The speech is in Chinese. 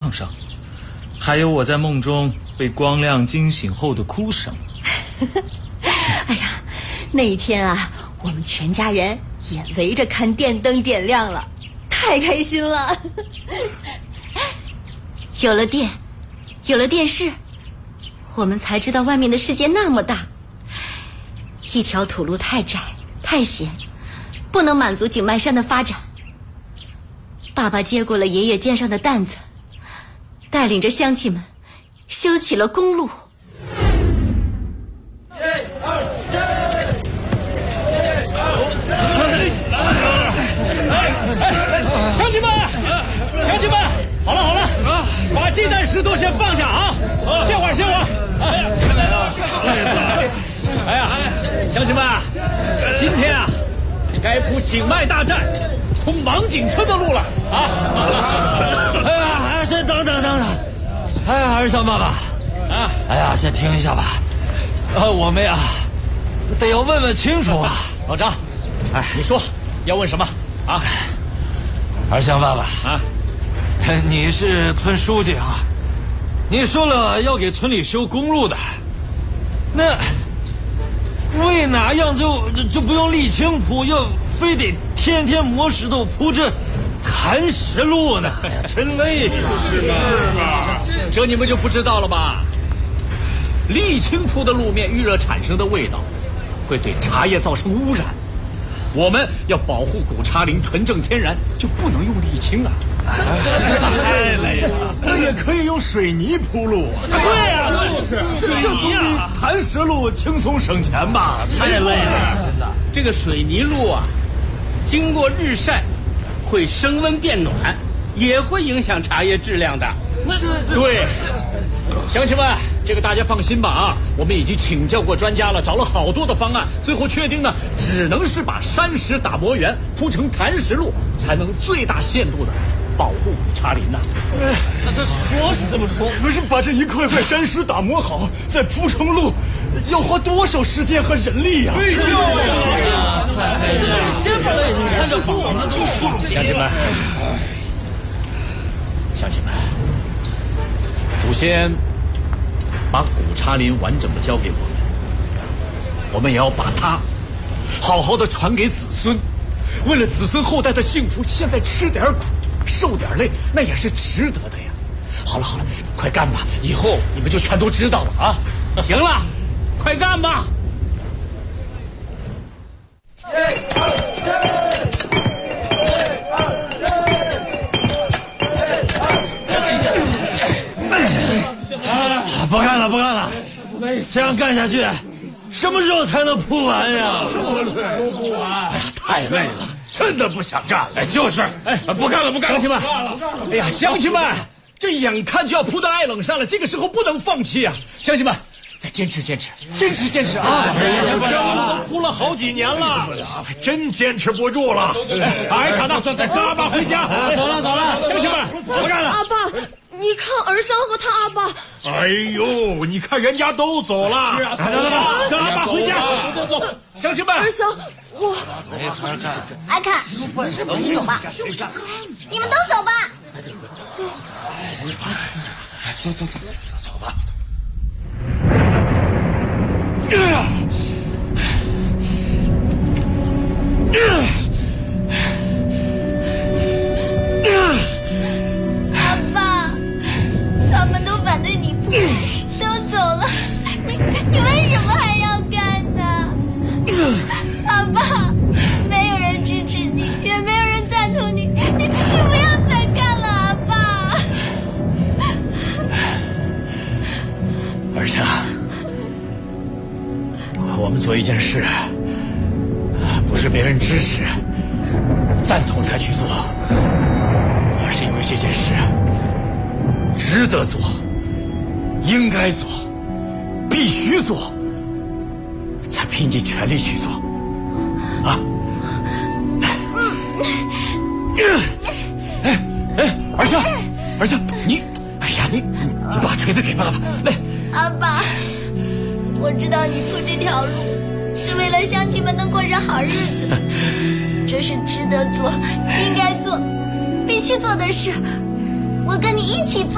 炕上，还有我在梦中被光亮惊醒后的哭声。 哎呀，那一天啊，我们全家人也围着看电灯点亮了，太开心了。有了电，有了电视，我们才知道外面的世界那么大。一条土路太窄太险，不能满足景迈山的发展。爸爸接过了爷爷肩上的担子，带领着乡亲们修起了公路。 乡亲们，乡亲们，好了好了，把鸡蛋石头先放下啊！歇会儿歇会儿。哎呀，乡亲们，今天啊，该铺景迈大寨通芒景村的路了啊！ 哎呀，先等等。哎呀，二香爸爸啊！哎呀，先停一下吧。我们呀，得要问问清楚啊。 老张，哎，你说要问什么啊？ 二香爸爸啊， 你是村书记啊，你说了要给村里修公路的，那为哪样就不用沥青铺，要非得天天磨石头铺这磐石路呢？哎呀，真累呀！ 是吧？这你们就不知道了吧？沥青铺的路面遇热产生的味道，会对茶叶造成污染。我们要保护古茶林纯正天然，就不能用沥青啊！ 太累了。 那也可以用水泥铺路。 对呀， 这总比磐石路轻松省钱吧？ 太累了， 真的。这个水泥路啊，经过日晒，会升温变暖，也会影响茶叶质量的。 对，乡亲们，这个大家放心吧啊！我们已经请教过专家了，找了好多的方案，最后确定呢，只能是把山石打磨圆，铺成磐石路，才能最大限度的保护古茶林呢。 这说是这么说，可是把这一块块山石打磨好，再铺成路，要花多少时间和人力呀？ 对呀， 看这房子都乡亲们，乡亲们，祖先把古茶林完整的交给我们也要把它好好的传给子孙。为了子孙后代的幸福，现在吃点苦，受点累，那也是值得的呀。好了，快干吧，以后你们就全都知道了啊！行了，快干吧。 不干了，这样干下去，什么时候才能铺完呀？ 说不完， 哎呀，太累了， 真的不想干了。 哎，就是，不干了， 乡亲们，哎呀，乡亲们，这眼看就要铺到爱冷山了，这个时候不能放弃啊！乡亲们，再坚持啊！ 这路都铺了好几年了，还真坚持不住了。哎，卡纳，跟阿爸回家。 走了， 乡亲们， 不干了。 阿爸，你看儿香和他阿爸。 哎呦，你看人家都走了。是啊，跟阿爸回家。走， 乡亲们。 儿香，我。 阿看，你走吧，你们都走吧。 走吧。 阿爸，他们都反对你铺，都走了，你为什么还要干呢？阿爸，没有人支持你，也没有人赞同你，你不要再干了，阿爸。 儿香，我们做一件事，不是别人支持、赞同才去做，而是因为这件事值得做、应该做、必须做，才拼尽全力去做。啊！儿香，你把锤子给爸爸来。 阿爸，我知道你铺这条路是为了乡亲们能过上好日子，这是值得做、应该做、必须做的事，我跟你一起做。